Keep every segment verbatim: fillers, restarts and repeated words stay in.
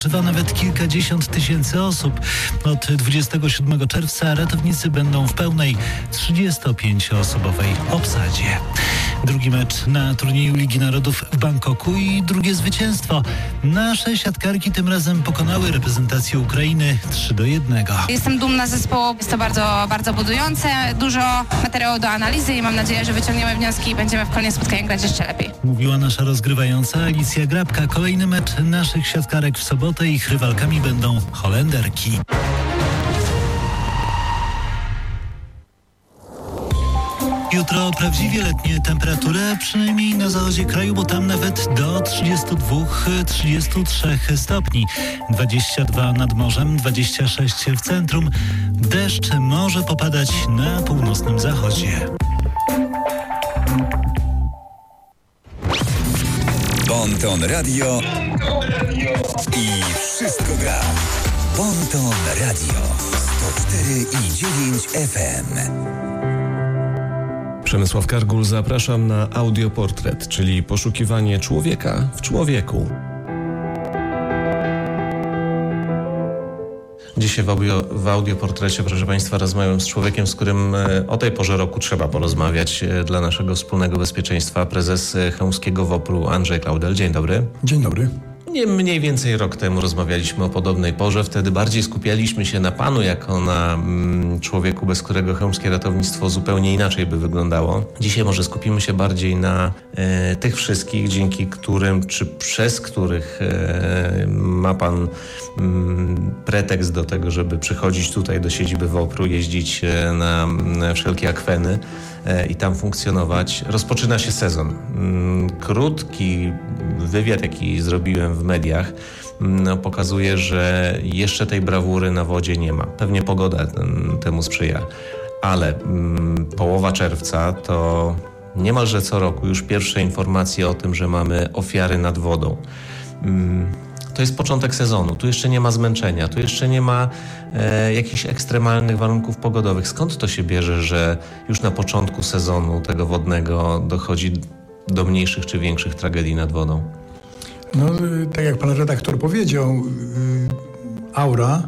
Żywa nawet kilkadziesiąt tysięcy osób. Od dwudziestego siódmego czerwca ratownicy będą w pełnej trzydziestopięcioosobowej obsadzie. Drugi mecz na turnieju Ligi Narodów w Bangkoku i drugie zwycięstwo. Nasze siatkarki tym razem pokonały reprezentację Ukrainy trzy do jednego. Jestem dumna z zespołu, jest to bardzo, bardzo budujące, dużo materiału do analizy i mam nadzieję, że wyciągniemy wnioski i będziemy w kolejnych spotkaniach grać jeszcze lepiej. Mówiła nasza rozgrywająca Alicja Grabka. Kolejny mecz naszych siatkarek w sobotę. Ich rywalkami będą Holenderki. Jutro prawdziwie letnie temperatury, przynajmniej na zachodzie kraju, bo tam nawet do trzydziestu dwóch do trzydziestu trzech stopni. dwadzieścia dwa nad morzem, dwadzieścia sześć w centrum. Deszcz może popadać na północnym zachodzie. Bonton Radio i wszystko gra. Bonton Radio sto cztery i dziewięć F M. Przemysław Kargul, zapraszam na audioportret, czyli poszukiwanie człowieka w człowieku. Dzisiaj w, audio, w audioportrecie, proszę Państwa, rozmawiam z człowiekiem, z którym o tej porze roku trzeba porozmawiać dla naszego wspólnego bezpieczeństwa. Prezes chełmskiego W O P R-u Andrzej Klaudel. Dzień dobry. Dzień dobry. Nie mniej więcej rok temu rozmawialiśmy o podobnej porze. Wtedy bardziej skupialiśmy się na panu, jako na mm, człowieku, bez którego chełmskie ratownictwo zupełnie inaczej by wyglądało. Dzisiaj może skupimy się bardziej na e, tych wszystkich, dzięki którym, czy przez których e, ma pan mm, pretekst do tego, żeby przychodzić tutaj do siedziby W O P R-u, jeździć e, na, na wszelkie akweny e, i tam funkcjonować. Rozpoczyna się sezon. Mm, krótki wywiad, jaki zrobiłem w mediach, no, pokazuje, że jeszcze tej brawury na wodzie nie ma. Pewnie pogoda ten, temu sprzyja, ale mm, połowa czerwca to niemalże co roku już pierwsze informacje o tym, że mamy ofiary nad wodą. Mm, to jest początek sezonu, tu jeszcze nie ma zmęczenia, tu jeszcze nie ma e, jakichś ekstremalnych warunków pogodowych. Skąd to się bierze, że już na początku sezonu tego wodnego dochodzi do mniejszych czy większych tragedii nad wodą? No, tak jak pan redaktor powiedział, aura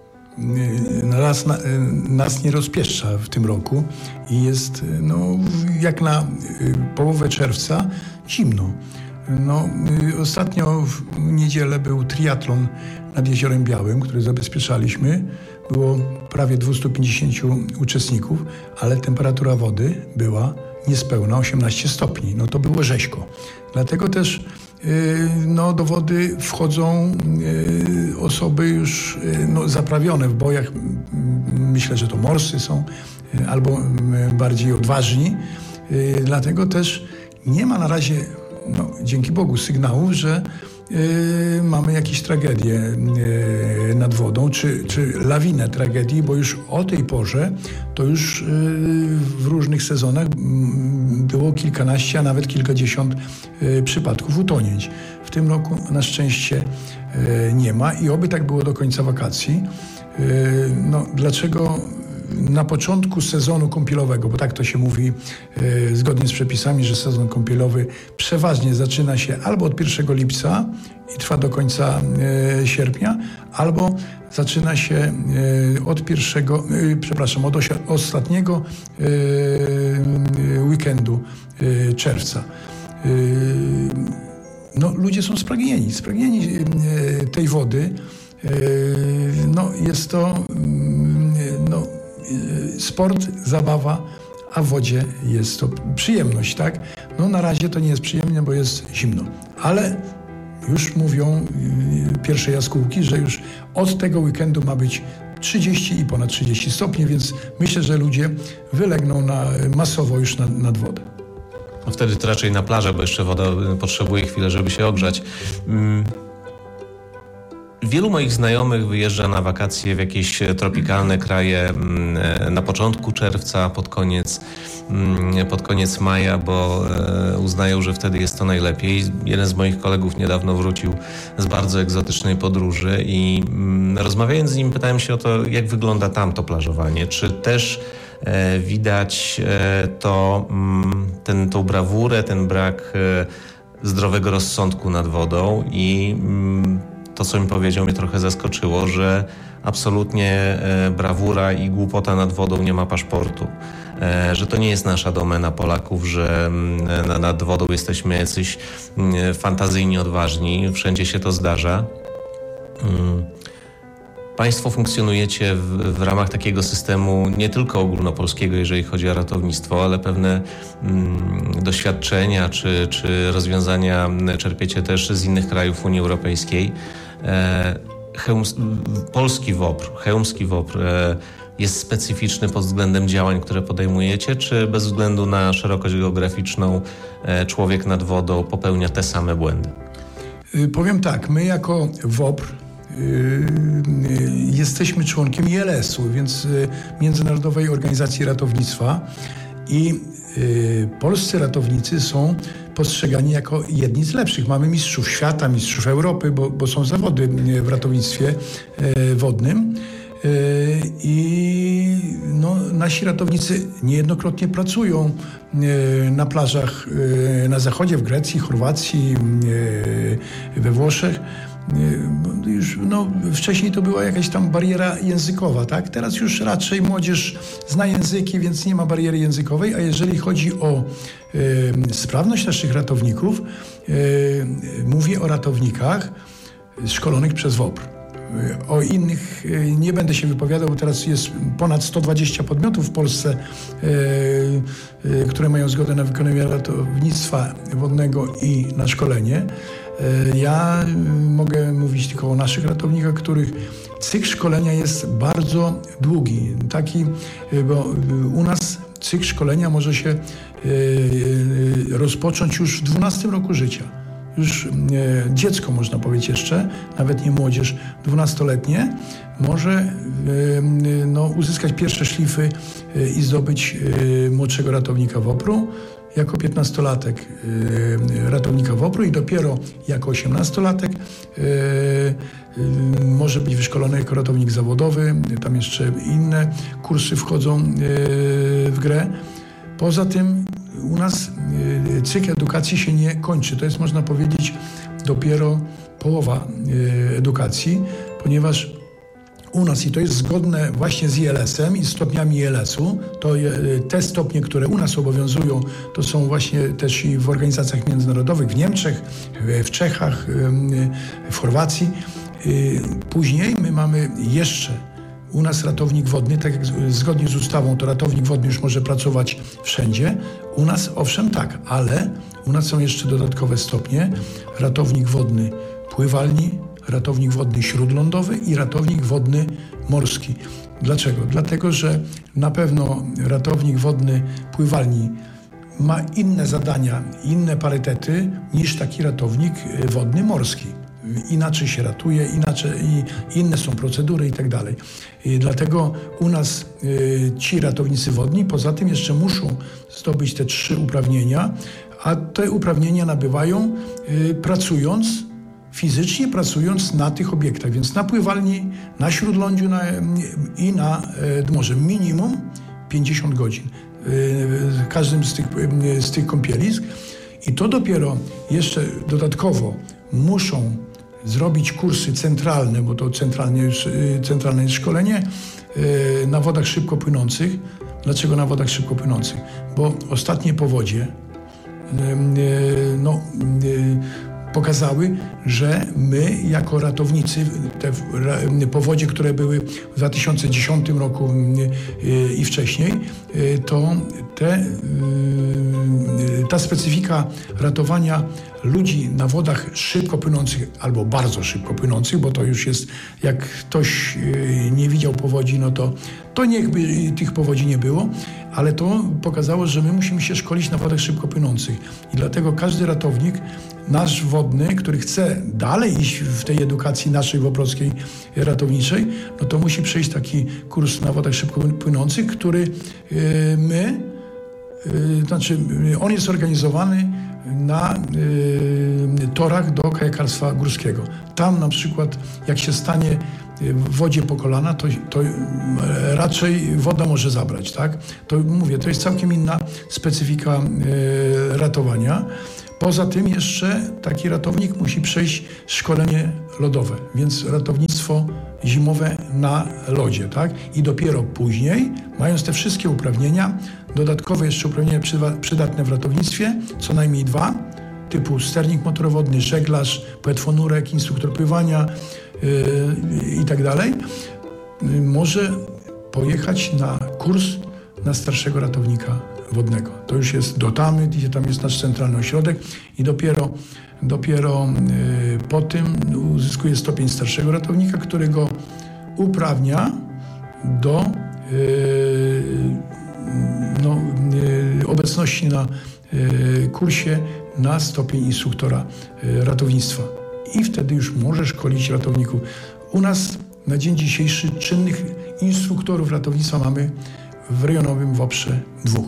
nas, nas nie rozpieszcza w tym roku i jest, no, jak na połowę czerwca zimno. No, ostatnio w niedzielę był triatlon nad Jeziorem Białym, który zabezpieczaliśmy. Było prawie dwieście pięćdziesiąt uczestników, ale temperatura wody była niespełna osiemnaście stopni. No to było rzeźko. Dlatego też no, do wody wchodzą osoby już no, zaprawione w bojach. Myślę, że to morsy są albo bardziej odważni. Dlatego też nie ma na razie, no, dzięki Bogu, sygnałów, że Yy, mamy jakieś tragedie yy, nad wodą, czy, czy lawinę tragedii, bo już o tej porze to już yy, w różnych sezonach yy, było kilkanaście, a nawet kilkadziesiąt yy, przypadków utonięć. W tym roku na szczęście yy, nie ma i oby tak było do końca wakacji. Yy, no, dlaczego na początku sezonu kąpielowego, bo tak to się mówi e, zgodnie z przepisami, że sezon kąpielowy przeważnie zaczyna się albo od pierwszego lipca i trwa do końca e, sierpnia, albo zaczyna się e, od pierwszego, e, przepraszam, od osia, ostatniego e, weekendu e, czerwca. E, no, ludzie są spragnieni, spragnieni e, tej wody. E, no, jest to e, no, sport, zabawa, a w wodzie jest to przyjemność, tak? No na razie to nie jest przyjemne, bo jest zimno. Ale już mówią pierwsze jaskółki, że już od tego weekendu ma być trzydzieści i ponad trzydzieści stopni, więc myślę, że ludzie wylegną na, masowo już nad, nad wodę. No wtedy to raczej na plażę, bo jeszcze woda potrzebuje chwilę, żeby się ogrzać. Mm. Wielu moich znajomych wyjeżdża na wakacje w jakieś tropikalne kraje na początku czerwca, pod koniec, pod koniec maja, bo uznają, że wtedy jest to najlepiej. Jeden z moich kolegów niedawno wrócił z bardzo egzotycznej podróży i rozmawiając z nim pytałem się o to, jak wygląda tam to plażowanie. Czy też widać to, ten, tą brawurę, ten brak zdrowego rozsądku nad wodą i to, co mi powiedział, mnie trochę zaskoczyło, że absolutnie brawura i głupota nad wodą nie ma paszportu. Że to nie jest nasza domena Polaków, że nad wodą jesteśmy jacyś fantazyjni odważni. Wszędzie się to zdarza. Państwo funkcjonujecie w, w ramach takiego systemu nie tylko ogólnopolskiego, jeżeli chodzi o ratownictwo, ale pewne mm, doświadczenia czy, czy rozwiązania czerpiecie też z innych krajów Unii Europejskiej. E, Chełms, polski WOPR, chełmski WOPR e, jest specyficzny pod względem działań, które podejmujecie, czy bez względu na szerokość geograficzną e, człowiek nad wodą popełnia te same błędy? Powiem tak, my jako WOPR jesteśmy członkiem I L S-u, więc Międzynarodowej Organizacji Ratownictwa, i polscy ratownicy są postrzegani jako jedni z lepszych. Mamy mistrzów świata, mistrzów Europy, bo, bo są zawody w ratownictwie wodnym. I no, nasi ratownicy niejednokrotnie pracują na plażach na zachodzie, w Grecji, Chorwacji, we Włoszech. Już, no, wcześniej to była jakaś tam bariera językowa, tak? Teraz już raczej młodzież zna języki, więc nie ma bariery językowej, a jeżeli chodzi o e, sprawność naszych ratowników, e, mówię o ratownikach szkolonych przez WOPR. O innych nie będę się wypowiadał, bo teraz jest ponad sto dwadzieścia podmiotów w Polsce, e, e, które mają zgodę na wykonywanie ratownictwa wodnego i na szkolenie. E, ja mogę mówić tylko o naszych ratownikach, których cykl szkolenia jest bardzo długi. Taki, bo u nas cykl szkolenia może się e, e, rozpocząć już w dwunastym roku życia. Już e, dziecko, można powiedzieć jeszcze, nawet nie młodzież, dwunastoletnie, może e, no, uzyskać pierwsze szlify e, i zdobyć e, młodszego ratownika WOPR-u. Jako piętnastolatek e, ratownika WOPR-u i dopiero jako osiemnastolatek e, e, może być wyszkolony jako ratownik zawodowy. Tam jeszcze inne kursy wchodzą e, w grę. Poza tym u nas e, cykl edukacji się nie kończy. To jest, można powiedzieć, dopiero połowa e, edukacji, ponieważ u nas, i to jest zgodne właśnie z I L S-em i stopniami I L S-u, to te stopnie, które u nas obowiązują, to są właśnie też i w organizacjach międzynarodowych, w Niemczech, w Czechach, w Chorwacji. Później my mamy jeszcze u nas ratownik wodny, tak jak zgodnie z ustawą, to ratownik wodny już może pracować wszędzie. U nas owszem tak, ale u nas są jeszcze dodatkowe stopnie. Ratownik wodny pływalni, ratownik wodny śródlądowy i ratownik wodny morski. Dlaczego? Dlatego, że na pewno ratownik wodny pływalni ma inne zadania, inne parytety niż taki ratownik wodny morski. Inaczej się ratuje, inaczej, i inne są procedury i tak dalej. I dlatego u nas y, ci ratownicy wodni poza tym jeszcze muszą zdobyć te trzy uprawnienia, a te uprawnienia nabywają y, pracując fizycznie pracując na tych obiektach, więc na pływalni, na śródlądziu na, i na e, morze. Minimum pięćdziesiąt godzin w każdym z tych, z tych kąpielisk. I to dopiero jeszcze dodatkowo muszą zrobić kursy centralne, bo to centralnie już, centralne jest szkolenie e, na wodach szybko płynących. Dlaczego na wodach szybko płynących? Bo ostatnie powodzie e, e, no, e, pokazały, że my jako ratownicy, te powodzie, które były w dwa tysiące dziesiątym roku i wcześniej, to te, ta specyfika ratowania ludzi na wodach szybko płynących albo bardzo szybko płynących, bo to już jest, jak ktoś nie widział powodzi, no to, to niechby tych powodzi nie było, ale to pokazało, że my musimy się szkolić na wodach szybko płynących i dlatego każdy ratownik nasz wodny, który chce dalej iść w tej edukacji naszej woprowskiej ratowniczej, no to musi przejść taki kurs na wodach szybko płynących, który my, znaczy on jest organizowany na torach do kajakarstwa górskiego. Tam na przykład jak się stanie w wodzie po kolana, to, to raczej woda może zabrać, tak? To mówię, to jest całkiem inna specyfika ratowania. Poza tym jeszcze taki ratownik musi przejść szkolenie lodowe, więc ratownictwo zimowe na lodzie, tak? I dopiero później, mając te wszystkie uprawnienia, dodatkowe jeszcze uprawnienia przydatne w ratownictwie, co najmniej dwa, typu sternik motorowodny, żeglarz, płetwonurek, instruktor pływania yy, i tak dalej, yy, może pojechać na kurs na starszego ratownika wodnego. To już jest do Tamy, gdzie tam jest nasz centralny ośrodek i dopiero, dopiero yy, po tym uzyskuje stopień starszego ratownika, który go uprawnia do yy, no, yy, obecności na yy, kursie na stopień instruktora yy, ratownictwa. I wtedy już może szkolić ratowników. U nas na dzień dzisiejszy czynnych instruktorów ratownictwa mamy w rejonowym WOPR-ze dwóch.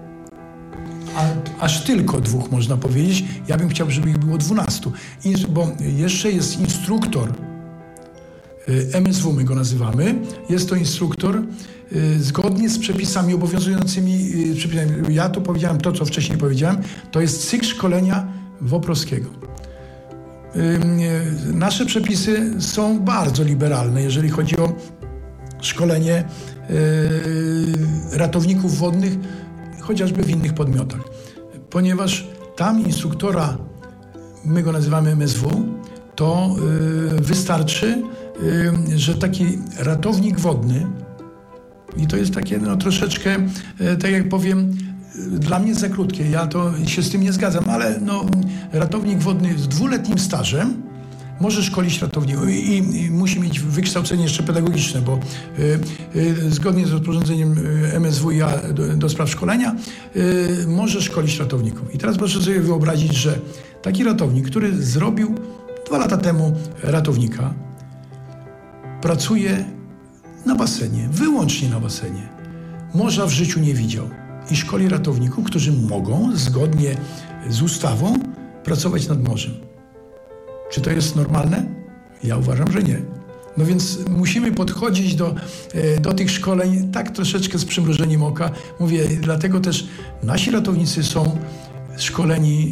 A, aż tylko dwóch, można powiedzieć. Ja bym chciał, żeby ich było dwunastu. I, bo jeszcze jest instruktor y, M S W, my go nazywamy. Jest to instruktor y, zgodnie z przepisami obowiązującymi. Y, przepisami. Ja to powiedziałem, to co wcześniej powiedziałem, to jest cykl szkolenia woprowskiego. Y, y, nasze przepisy są bardzo liberalne, jeżeli chodzi o szkolenie y, ratowników wodnych, chociażby w innych podmiotach. Ponieważ tam instruktora, my go nazywamy M S W, to y, wystarczy, y, że taki ratownik wodny, i to jest takie no, troszeczkę, y, tak jak powiem, y, dla mnie za krótkie, ja to się z tym nie zgadzam, ale no, ratownik wodny z dwuletnim stażem może szkolić ratowników i, i musi mieć wykształcenie jeszcze pedagogiczne, bo y, y, zgodnie z rozporządzeniem M S W i A do, do spraw szkolenia y, może szkolić ratowników. I teraz proszę sobie wyobrazić, że taki ratownik, który zrobił dwa lata temu ratownika, pracuje na basenie, wyłącznie na basenie. Morza w życiu nie widział i szkoli ratowników, którzy mogą zgodnie z ustawą pracować nad morzem. Czy to jest normalne? Ja uważam, że nie. No więc musimy podchodzić do, do tych szkoleń tak troszeczkę z przymrużeniem oka. Mówię, dlatego też nasi ratownicy są szkoleni,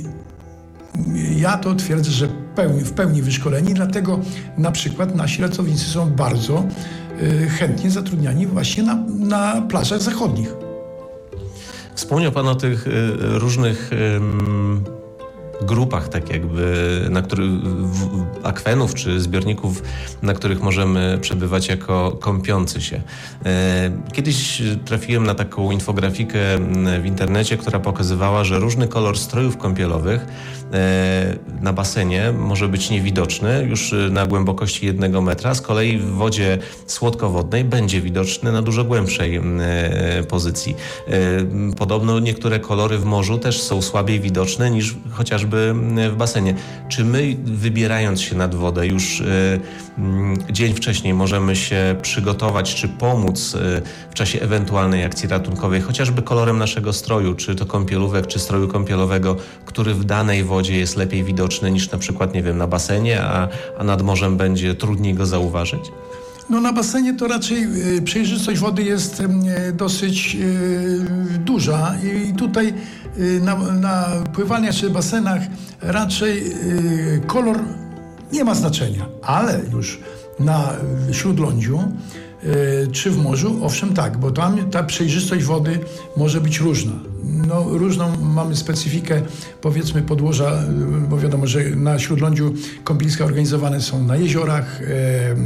ja to twierdzę, że pełni, w pełni wyszkoleni, dlatego na przykład nasi ratownicy są bardzo y, chętnie zatrudniani właśnie na, na plażach zachodnich. Wspomniał Pan o tych y, różnych y, grupach, tak jakby, na których akwenów czy zbiorników, na których możemy przebywać jako kąpiący się. Kiedyś trafiłem na taką infografikę w internecie, która pokazywała, że różny kolor strojów kąpielowych na basenie może być niewidoczny już na głębokości jednego metra, z kolei w wodzie słodkowodnej będzie widoczny na dużo głębszej pozycji. Podobno niektóre kolory w morzu też są słabiej widoczne niż chociażby w basenie. Czy my, wybierając się nad wodę już y, y, dzień wcześniej, możemy się przygotować czy pomóc y, w czasie ewentualnej akcji ratunkowej, chociażby kolorem naszego stroju, czy to kąpielówek, czy stroju kąpielowego, który w danej wodzie jest lepiej widoczny niż na przykład, nie wiem, na basenie, a, a nad morzem będzie trudniej go zauważyć? No na basenie to raczej y, przejrzystość wody jest y, dosyć y, duża i tutaj y, na, na pływalniach czy basenach raczej y, kolor nie ma znaczenia, ale już na śródlądziu y, czy w morzu, owszem tak, bo tam ta przejrzystość wody może być różna. No, różną mamy specyfikę, powiedzmy, podłoża, bo wiadomo, że na śródlądziu kąpieliska organizowane są na jeziorach, e,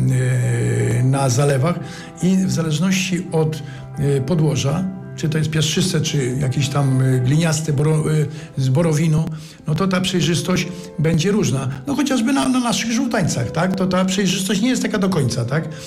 e, na zalewach i w zależności od e, podłoża, czy to jest piaszczyste, czy jakieś tam gliniaste boro, e, z borowinu, no to ta przejrzystość będzie różna. No chociażby na, na naszych żółtańcach, tak? To ta przejrzystość nie jest taka do końca, tak? E,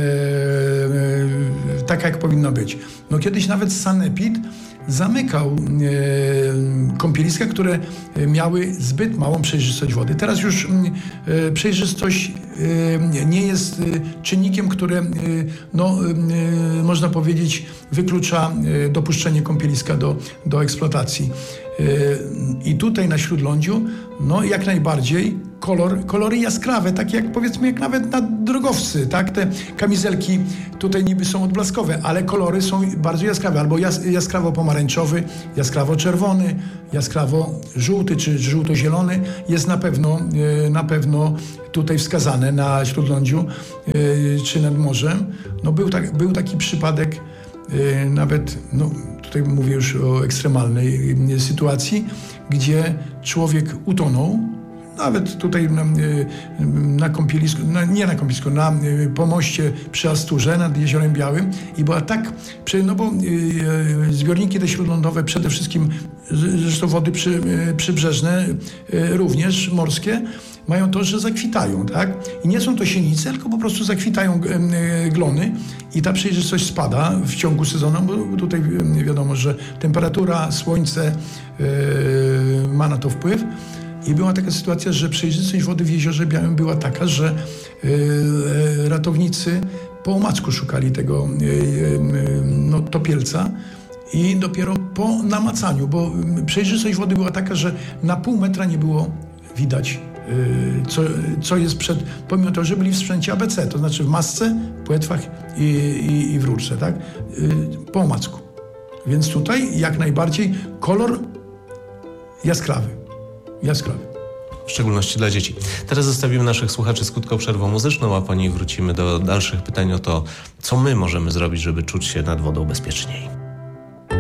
e, taka jak powinna być. No kiedyś nawet sanepid zamykał e, kąpieliska, które miały zbyt małą przejrzystość wody. Teraz już e, przejrzystość e, nie jest e, czynnikiem, który e, no, e, można powiedzieć wyklucza e, dopuszczenie kąpieliska do, do eksploatacji. E, I tutaj na śródlądziu no, jak najbardziej kolor, kolory jaskrawe, takie jak powiedzmy jak nawet na drogowcy, tak? Te kamizelki tutaj niby są odblaskowe, ale kolory są bardzo jaskrawe, albo jas, jaskrawo-pomarańczowy, jaskrawo-czerwony, jaskrawo-żółty czy żółto-zielony jest na pewno, na pewno tutaj wskazane na Śródlądziu czy nad morzem. No był, tak, był taki przypadek, nawet, no tutaj mówię już o ekstremalnej sytuacji, gdzie człowiek utonął, nawet tutaj na, na kąpielisku, na, nie na kąpielisku, na pomoście przy Asturze nad Jeziorem Białym i była tak, no bo zbiorniki te śródlądowe przede wszystkim, zresztą wody przy, przybrzeżne również morskie, mają to, że zakwitają, tak? I nie są to sienice, tylko po prostu zakwitają glony i ta przejrzystość spada w ciągu sezonu, bo tutaj wiadomo, że temperatura, słońce ma na to wpływ. I była taka sytuacja, że przejrzystość wody w Jeziorze Białym była taka, że ratownicy po omacku szukali tego no, topielca i dopiero po namacaniu, bo przejrzystość wody była taka, że na pół metra nie było widać, co, co jest przed, pomimo to, że byli w sprzęcie A B C, to znaczy w masce, płetwach i, i, i w rurce, tak? Po omacku. Więc tutaj jak najbardziej kolor jaskrawy. Jaskrawy. W szczególności dla dzieci. Teraz zostawimy naszych słuchaczy z krótką przerwą muzyczną, a po niej wrócimy do dalszych pytań o to, co my możemy zrobić, żeby czuć się nad wodą bezpieczniej.